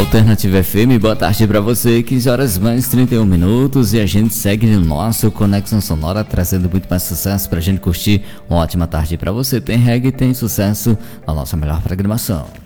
Alternativa FM, boa tarde pra você, 15 horas mais 31 minutos e a gente segue no nosso Conexão Sonora trazendo muito mais sucesso pra gente curtir. Uma ótima tarde pra você, tem reggae, tem sucesso, a nossa melhor programação.